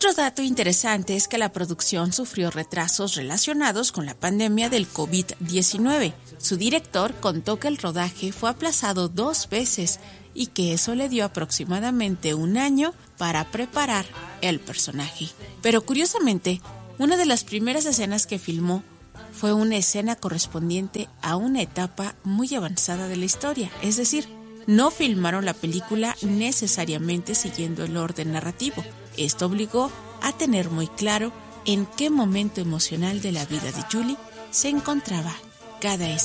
Otro dato interesante es que la producción sufrió retrasos relacionados con la pandemia del COVID-19. Su director contó que el rodaje fue aplazado 2 veces y que eso le dio aproximadamente 1 año para preparar el personaje. Pero curiosamente, una de las primeras escenas que filmó fue una escena correspondiente a una etapa muy avanzada de la historia, es decir, no filmaron la película necesariamente siguiendo el orden narrativo. Esto obligó a tener muy claro en qué momento emocional de la vida de Julie se encontraba cada escena.